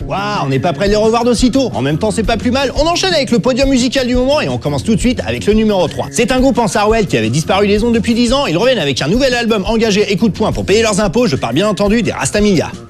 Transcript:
Waouh, on n'est pas prêt de les revoir d'aussitôt. En même temps, c'est pas plus mal. On enchaîne avec le podium musical du moment et on commence tout de suite avec le numéro 3. C'est un groupe en Sarwell qui avait disparu des ondes depuis 10 ans. Ils reviennent avec un nouvel album engagé et coup de poing pour payer leurs impôts. Je parle bien entendu des Rastamilia.